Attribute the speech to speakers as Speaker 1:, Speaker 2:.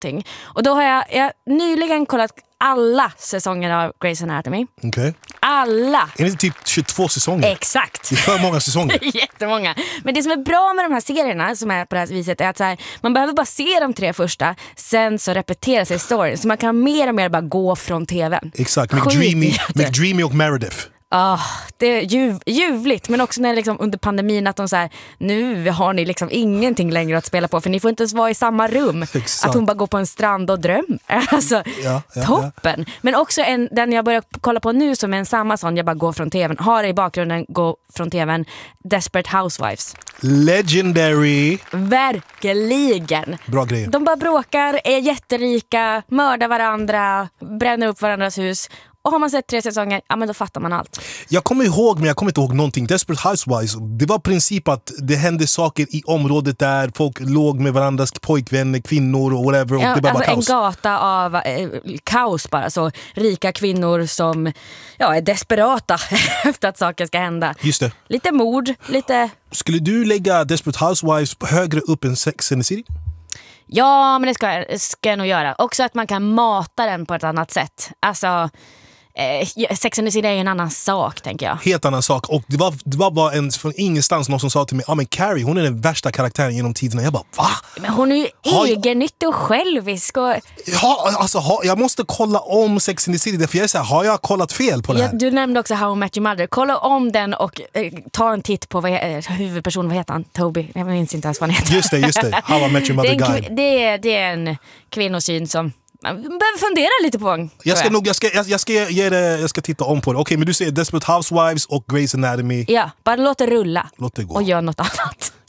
Speaker 1: allting. Och då har jag nyligen kollat alla säsonger av Grey's Anatomy.
Speaker 2: Okay.
Speaker 1: Alla.
Speaker 2: Är det typ 22 säsonger?
Speaker 1: Exakt.
Speaker 2: Det är för många säsonger.
Speaker 1: Jättemånga. Men det som är bra med de här serierna som är på det här viset är att så här, man behöver bara se de 3 första, sen så repeterar sig storyn. Så man kan mer och mer bara gå från tvn.
Speaker 2: Exakt, McDreamy och Meredith.
Speaker 1: Det är ljuvligt, men också när liksom under pandemin att de så här, nu har ni liksom ingenting längre att spela på för ni får inte ens vara i samma rum.
Speaker 2: Exakt.
Speaker 1: Att hon bara går på en strand och drömmer. Alltså, toppen. Ja. Men också den jag börjar kolla på nu som är en samma sån, jag bara går från tvn, har i bakgrunden gå från tvn, Desperate Housewives.
Speaker 2: Legendary.
Speaker 1: Verkligen.
Speaker 2: Bra grejer.
Speaker 1: De bara bråkar, är jätterika, mördar varandra, bränner upp varandras hus. Och har man sett 3 säsonger, ja men då fattar man allt.
Speaker 2: Jag kommer ihåg, men jag kommer inte ihåg någonting. Desperate Housewives, det var princip att det hände saker i området där folk låg med varandras pojkvänner, kvinnor och whatever. Och det var bara kaos.
Speaker 1: En gata av kaos bara. Så rika kvinnor som är desperata efter att saker ska hända.
Speaker 2: Just det.
Speaker 1: Lite mord, lite...
Speaker 2: Skulle du lägga Desperate Housewives högre upp än Sex and the City?
Speaker 1: Ja, men det ska jag nog göra. Också att man kan mata den på ett annat sätt. Alltså... Sex and the City är en annan sak, tänker jag.
Speaker 2: Helt annan sak. Och det var bara från ingenstans någon som sa till mig, men Carrie, hon är den värsta karaktären genom tiderna. Jag bara, va?
Speaker 1: Men hon är ju egennyttig och självisk och...
Speaker 2: jag måste kolla om Sex and the City. För jag är så här, har jag kollat fel på det här?
Speaker 1: Du nämnde också How I Met Your Mother. Kolla om den och ta en titt på huvudpersonen, vad heter han? Toby, jag minns inte ens vad han heter.
Speaker 2: Just det, How I Met Your Mother guy.
Speaker 1: Det är en kvinnosyn som man behöver fundera lite på.
Speaker 2: Jag ska titta om på det. Okej, men du säger Desperate Housewives och Grey's Anatomy.
Speaker 1: Ja, bara låt det rulla.
Speaker 2: Låt det gå.
Speaker 1: Och gör något annat.